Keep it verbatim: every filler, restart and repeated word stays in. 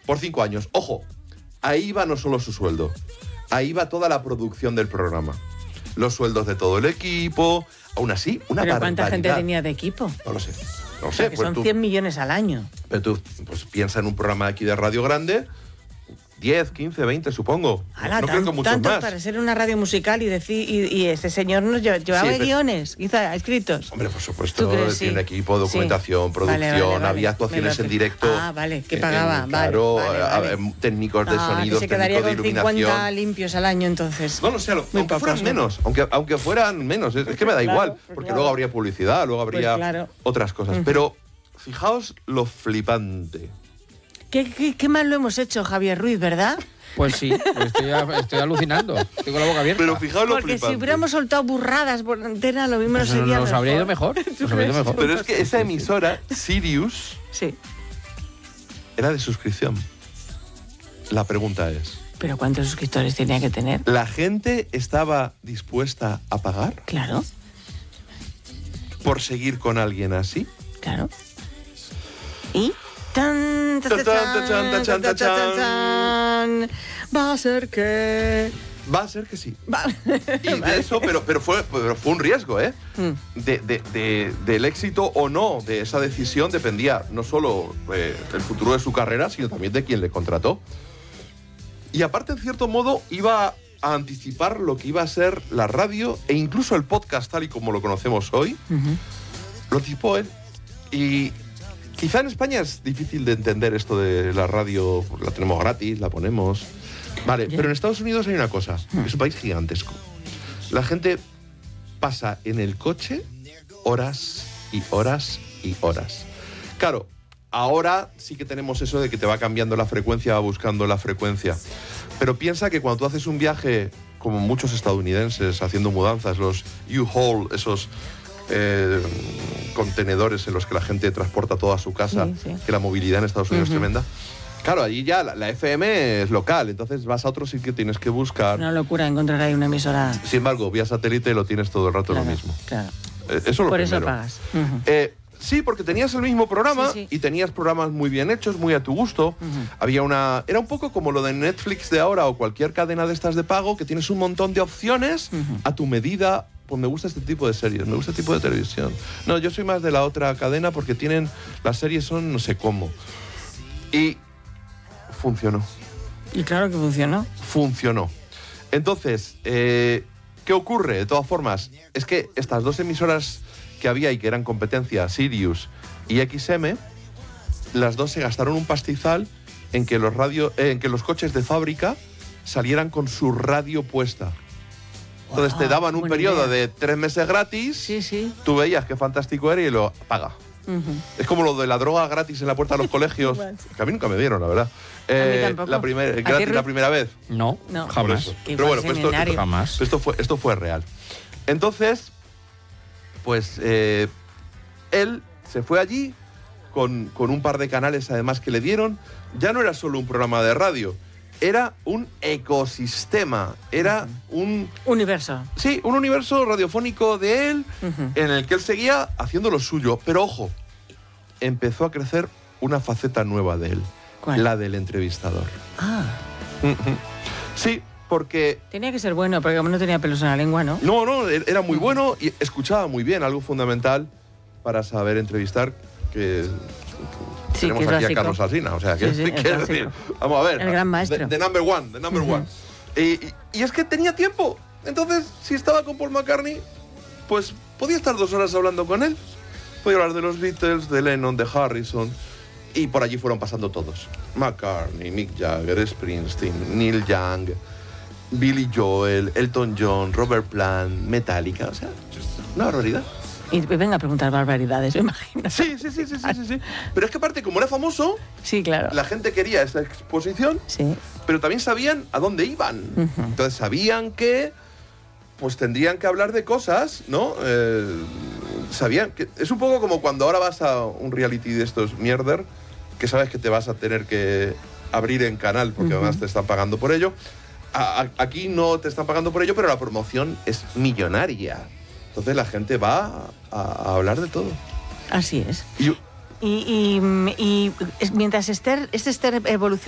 Por cinco años. Ojo, ahí va no solo su sueldo, ahí va toda la producción del programa. Los sueldos de todo el equipo, aún así, una ¿Pero barbaridad. cuánta gente tenía de equipo? No lo sé. No sé. Porque Pues son tú, cien millones al año. pero tú pues, piensa en un programa aquí de radio grande, diez, quince, veinte, supongo. Ala, no tan- creo que muchos tantos más. para ser una radio musical y decir y, y este señor nos lleva- llevaba Sí, pero- guiones, hizo escritos. Hombre, por supuesto, ¿Tú crees? tiene Sí. equipo, documentación, Sí. producción, Vale, vale, vale. había actuaciones Me lo- en directo. Ah, vale, que eh, pagaba, eh, vale, Claro, vale, vale. eh, técnicos de Ah, que sonidos, se quedaría técnicos de con cincuenta iluminación. limpios al año entonces. No, no sé, Muy aunque pocos, fueran ¿no? menos, aunque, aunque fueran menos, es, es que me da Claro, igual, pues porque claro. luego habría publicidad, luego habría Pues claro. otras cosas. Ujú. Pero fijaos lo flipante. ¿Qué, qué, qué mal lo hemos hecho, Javier Ruiz, ¿verdad? Pues sí, pues estoy, estoy alucinando. Estoy con la boca abierta. Pero fijaos lo Porque flipante. si hubiéramos soltado burradas por antena, lo mismo Pues nos sería nos habría ido mejor. ¿Tú Nos habría ido crees? mejor. Pero es que esa emisora, Sirius, Sí. era de suscripción. La pregunta es, Pero ¿cuántos suscriptores tenía que tener? ¿la gente estaba dispuesta a pagar Claro, por seguir con alguien así? claro. ¿Y? Tan, tan, tan, tan, tan, tan, tan, tan. Va a ser que... Va a ser que sí. Va. Y de eso, pero, pero, fue, pero fue un riesgo, ¿eh? Mm. De, de- de- del éxito o no de esa decisión dependía no solo eh, el futuro de su carrera, sino también de quien le contrató. Y aparte, en cierto modo, iba a anticipar lo que iba a ser la radio e incluso el podcast tal y como lo conocemos hoy. Ujú. Lo anticipó él. Y quizá en España es difícil de entender esto de la radio, la tenemos gratis, la ponemos. Vale, Ya. pero en Estados Unidos hay una cosa, es un país gigantesco. La gente pasa en el coche horas y horas y horas. Claro, ahora sí que tenemos eso de que te va cambiando la frecuencia, va buscando la frecuencia. Pero piensa que cuando tú haces un viaje, como muchos estadounidenses haciendo mudanzas, los U-Haul, esos eh, contenedores en los que la gente transporta toda su casa, Sí, sí. que la movilidad en Estados Unidos Ujú. es tremenda. Claro, allí ya la, la F M es local, entonces vas a otro sitio, tienes que buscar. Una locura encontrar ahí una emisora. Sin embargo, vía satélite lo tienes todo el rato Claro, lo mismo. claro. Eh, Eso es lo Por eso primero. pagas. Ujú. Eh, sí, porque tenías el mismo programa Sí, sí. y tenías programas muy bien hechos, muy a tu gusto. Ujú. Había una... Era un poco como lo de Netflix de ahora o cualquier cadena de estas de pago, que tienes un montón de opciones Ujú. a tu medida. Pues me gusta este tipo de series, me gusta este tipo de televisión. No, yo soy más de la otra cadena porque tienen... Las series son no sé cómo. Y funcionó. Y claro que funcionó. Funcionó. Entonces, eh, ¿qué ocurre? De todas formas, es que estas dos emisoras que había y que eran competencia, Sirius y X M, las dos se gastaron un pastizal en que los, radio, eh, en que los coches de fábrica salieran con su radio puesta. Entonces Guau, te daban un buena periodo idea. de tres meses gratis, Sí, sí. tú veías qué fantástico era y lo paga. Ujú. Es como lo de la droga gratis en la puerta de los colegios, Igual. que a mí nunca me dieron, la verdad. Eh, tampoco. la primer- ¿A ti, gratis Ruth? la primera vez. No, No. Por jamás. eso. Que Pero igual bueno, pues esto, seminario. Jamás. esto fue, esto fue real. Entonces, pues eh, él se fue allí con, con un par de canales además que le dieron. Ya no era solo un programa de radio, era un ecosistema, era un... Universo. Sí, un universo radiofónico de él Ujú. en el que él seguía haciendo lo suyo. Pero ojo, empezó a crecer una faceta nueva de él, ¿Cuál? la del entrevistador. Ah, Sí, porque tenía que ser bueno, porque como no tenía pelos en la lengua, ¿no? no, no, era muy bueno y escuchaba muy bien, algo fundamental para saber entrevistar, que Sí, tenemos que es aquí a básico. Carlos Alsina, o sea, que, Sí, sí, el que clásico. decir, vamos a ver, El gran maestro. The, the number one, the number Ujú. one. Y, y- y es que tenía tiempo, entonces si estaba con Paul McCartney, pues podía estar dos horas hablando con él, podía hablar de los Beatles, de Lennon, de Harrison, y por allí fueron pasando todos, McCartney, Mick Jagger, Springsteen, Neil Young, Billy Joel, Elton John, Robert Plant, Metallica, o sea, una barbaridad. Y venga a preguntar barbaridades, me imagino. Sí, sí, sí, sí, sí, sí, sí. Pero es que aparte, como era famoso, Sí, claro. la gente quería esa exposición, Sí. pero también sabían a dónde iban. Ujú. Entonces sabían que, pues tendrían que hablar de cosas, ¿no? Eh, sabían que es un poco como cuando ahora vas a un reality de estos mierder, que sabes que te vas a tener que abrir en canal porque Ujú. además te están pagando por ello. A- a- aquí no te están pagando por ello, pero la promoción es millonaria. Entonces la gente va a, a hablar de todo. Así es. Y, Y, y, y es- mientras Esther, este Esther evoluciona.